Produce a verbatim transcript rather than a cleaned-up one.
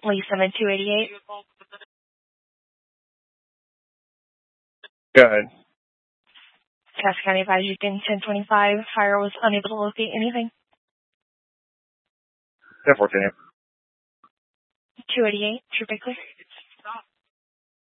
Lee seven two eighty-eight. Go ahead. Cass County Advisory ten twenty-five. Fire was unable to locate anything. ten fourteen. two eighty-eight. True Bickley.